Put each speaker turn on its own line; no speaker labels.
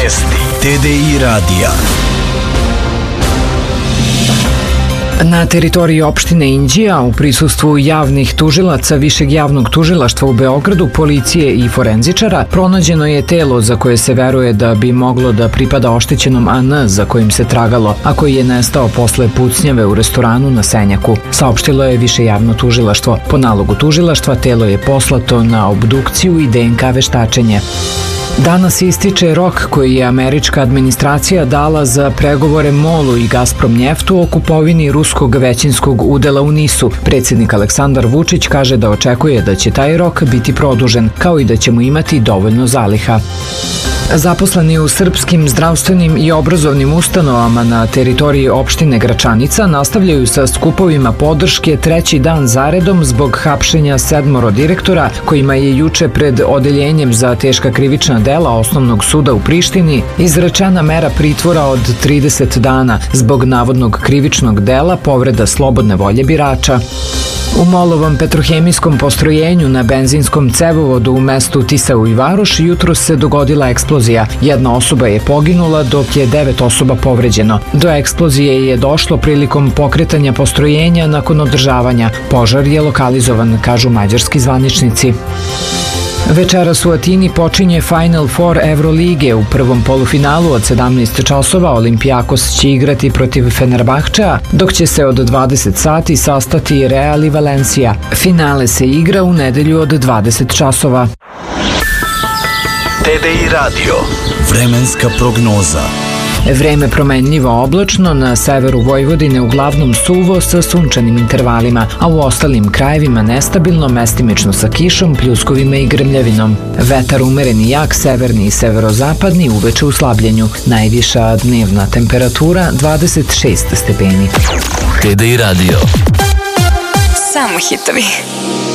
Vesti TDI radija.
Na teritoriji opštine Inđija, u prisustvu javnih tužilaca Višeg javnog tužilaštva u Beogradu, policije i forenzičara, pronađeno je telo za koje se veruje da bi moglo da pripada oštećenom AN za kojim se tragalo, a koji je nestao posle pucnjave u restoranu na Senjaku. Saopštilo je Više javno tužilaštvo. Po nalogu tužilaštva telo je poslato na obdukciju i DNK veštačenje. Danas ističe rok koji je američka administracija dala za pregovore MOL-u i Gazprom njeftu o kupovini ruskog većinskog udela u NIS-u. Predsjednik Aleksandar Vučić kaže da očekuje da će taj rok biti produžen, kao i da ćemo imati dovoljno zaliha. Zaposleni u srpskim zdravstvenim i obrazovnim ustanovama na teritoriji opštine Gračanica nastavljaju sa skupovima podrške treći dan zaredom zbog hapšenja 7 direktora kojima je juče pred odeljenjem za teška krivična dela Osnovnog suda u Prištini izrečena mera pritvora od 30 dana zbog navodnog krivičnog dela povreda slobodne volje birača. U MOL-ovom petrohemijskom postrojenju na benzinskom cevovodu u mestu Tisau i Varoš jutros se dogodila eksplozija. Jedna osoba je poginula, dok je 9 osoba povređeno. Do eksplozije je došlo prilikom pokretanja postrojenja nakon održavanja. Požar je lokalizovan, kažu mađarski zvaničnici. Večeras u Atini počinje Final Four Evrolige. U prvom polufinalu od 17 časova Olimpijakos će igrati protiv Fenerbahčea, dok će se od 20 sati sastati Real i Valencia. Finale se igra u nedelju od 20 časova.
TDI radio. Vremenska prognoza.
Vreme promenljivo oblačno, na severu Vojvodine uglavnom suvo sa sunčanim intervalima, a u ostalim krajevima nestabilno, mestimično sa kišom, pljuskovima i grmljavinom. Vetar umeren i jak, severni i severozapadni, uveče u slabljenju. Najviša dnevna temperatura 26 stepeni.
TDI radio.
Samo hitovi.